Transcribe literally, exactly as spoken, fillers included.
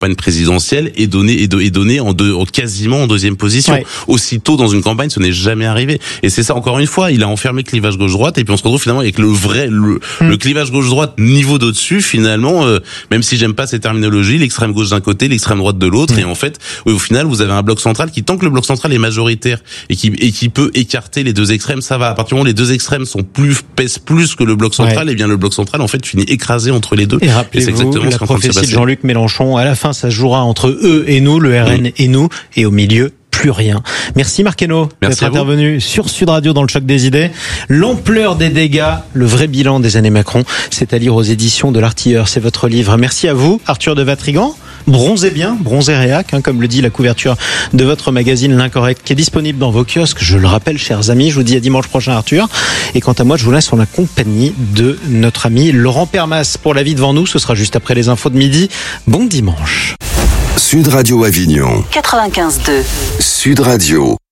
campagne présidentielle est donné est, de, est donné en deux en, quasiment en deuxième position. Ouais. Aussitôt dans une campagne, ce n'est jamais arrivé. Et c'est ça encore une fois, il a enfermé le clivage gauche-droite et puis on se retrouve finalement avec le vrai le, mmh. le clivage gauche-droite niveau d'au-dessus finalement. Euh, même si j'aime pas ces terminologies, l'extrême gauche d'un côté, l'extrême droite de l'autre, mmh. et en fait, au final, vous avez un bloc central qui, tant que le bloc central est majoritaire et qui et qui peut écarter les deux extrêmes, ça va. À partir du moment où les deux extrêmes sont plus pèsent plus que le bloc central, ouais. et bien le bloc central en fait finit écrasé entre les deux. Et rappelez-vous, et c'est exactement la ce prophétie de Jean-Luc Mélenchon. À la fin, ça se jouera entre eux et nous, le R N mmh. et nous, et au milieu, plus rien. Merci Marc Hainaut d'être intervenu sur Sud Radio dans le Choc des idées. L'ampleur des dégâts, le vrai bilan des années Macron, c'est à lire aux éditions de l'Artilleur. C'est votre livre. Merci à vous, Arthur de Vatrigan. Bronzez bien, bronzez réac, hein, comme le dit la couverture de votre magazine L'Incorrect, qui est disponible dans vos kiosques. Je le rappelle, chers amis, je vous dis à dimanche prochain, Arthur. Et quant à moi, je vous laisse en la compagnie de notre ami Laurent Permas pour La vie devant nous. Ce sera juste après les infos de midi. Bon dimanche. Sud Radio Avignon. quatre-vingt-quinze deux. Sud Radio.